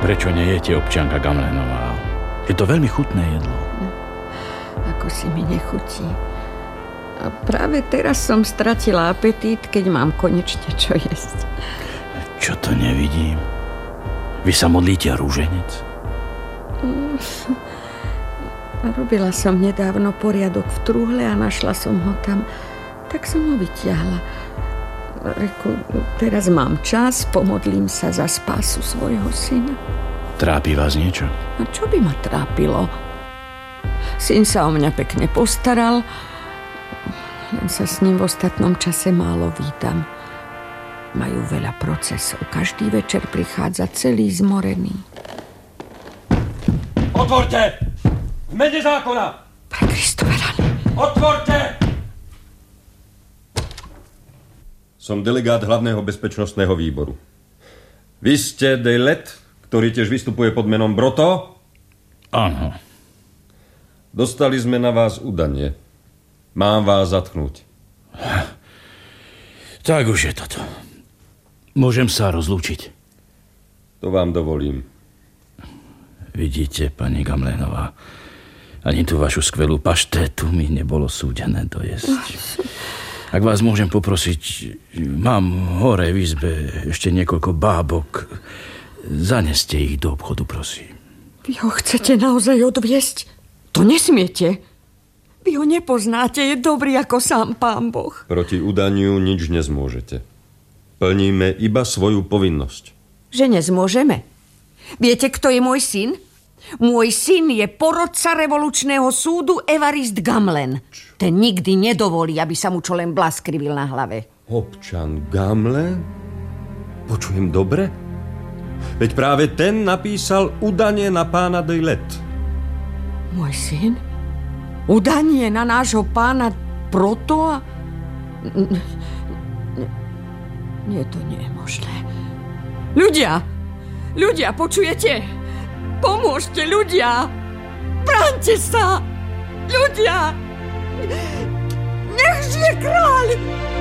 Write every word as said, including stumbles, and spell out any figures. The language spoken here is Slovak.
prečo nejete, občianka Gamlénová? Je to veľmi chutné jedlo. Ako si mi nechutí. A práve teraz som stratila apetít, keď mám konečne čo jesť. Čo to nevidím? Vy sa modlíte rúženec? Robila som nedávno poriadok v trúhle a našla som ho tam. Tak som ho vytiahla. Reku, teraz mám čas, pomodlím sa za spásu svojho syna. Trápi vás niečo? A čo by ma trápilo? Syn sa o mňa pekne postaral, len sa s ním v ostatnom čase málo vítam. Majú veľa procesov. Každý večer prichádza celý zmorený. Otvorte! V mene zákona! Pre Kristove rany. Otvorte! Som delegát hlavného bezpečnostného výboru. Vy ste Dejlet, ktorý tiež vystupuje pod menom Broto? Áno. Dostali sme na vás udanie. Mám vás zatknúť. Tak už je toto. Môžem sa rozlúčiť? To vám dovolím. Vidíte, pani Gamlénová, ani tú vašu skvelú paštétu mi nebolo súdené dojesť. Ak vás môžem poprosiť, mám hore v izbe ešte niekoľko bábok. Zaneste ich do obchodu, prosím. Vy ho chcete naozaj odviesť? To nesmiete. Vy ho nepoznáte, je dobrý ako sám Pán Boh. Proti udaniu nič nezmôžete. Plníme iba svoju povinnosť. Že nezmôžeme? Viete, kto je môj syn? Môj syn je porodca revolučného súdu Evarist Gamlen. Ten nikdy nedovolí, aby sa mu čo len blas krivil na hlave. Občan Gamlen? Počujem dobre? Veď práve ten napísal udanie na pána Dejlet. Môj syn? Udanie na nášho pána Protoa? Nie, to nie je možné. Ľudia! Ľudia, počujete? Pomôžte, ľudia! Bráňte sa! Ľudia! Nech žije kráľ!